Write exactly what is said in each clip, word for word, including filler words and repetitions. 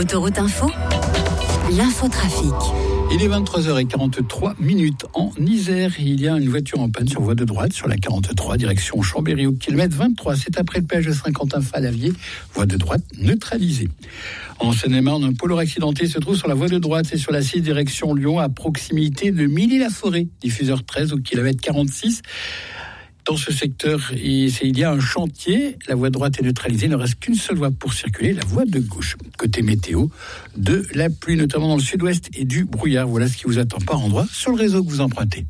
Autoroute Info, l'infotrafic. Il est vingt-trois heures quarante-trois minutes en Isère. Il y a une voiture en panne sur voie de droite sur la quarante-trois, direction Chambéry au kilomètre vingt-trois. C'est après le péage de Saint-Quentin-Falavier, voie de droite neutralisée. En Seine-et-Marne, un pôle accidenté se trouve sur la voie de droite. C'est sur la six, direction Lyon, à proximité de Milly-la-Forêt, diffuseur treize au kilomètre quarante-six. Dans ce secteur, il y a un chantier, la voie droite est neutralisée, il ne reste qu'une seule voie pour circuler, la voie de gauche. Côté météo, de la pluie, notamment dans le sud-ouest, et du brouillard. Voilà ce qui vous attend par endroit sur le réseau que vous empruntez.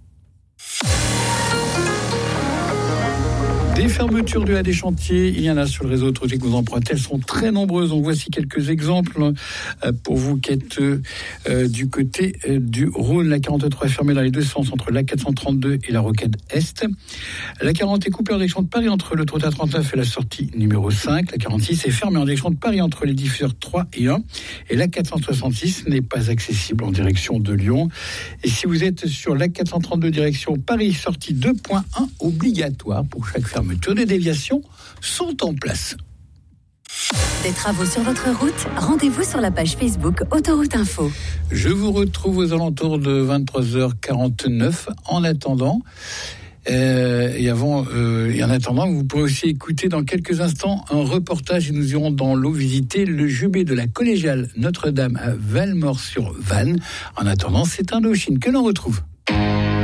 Des fermetures de à des chantiers, il y en a sur le réseau autoroutier que vous empruntez, elles sont très nombreuses. Donc voici quelques exemples pour vous qui êtes euh, du côté euh, du Rhône. La quarante-trois est fermée dans les deux sens entre la quatre cent trente-deux et la Rocade Est. La quarante est coupée en direction de Paris entre l'autoroute A trente-neuf et la sortie numéro cinq. La quarante-six est fermée en direction de Paris entre les diffuseurs trois et un. Et la quatre cent soixante-six n'est pas accessible en direction de Lyon. Et si vous êtes sur la quatre cent trente-deux direction Paris, sortie deux point un, obligatoire pour chaque fermeture. Des déviations sont en place. Des travaux sur votre route, rendez-vous sur la page Facebook Autoroute Info. Je vous retrouve aux alentours de vingt-trois heures quarante-neuf. En attendant, euh, et avant, euh, et en attendant, vous pourrez aussi écouter dans quelques instants un reportage et nous irons dans l'eau visiter le jubé de la collégiale Notre-Dame à Valmore-sur-Vanne. En attendant, c'est Indochine que l'on retrouve.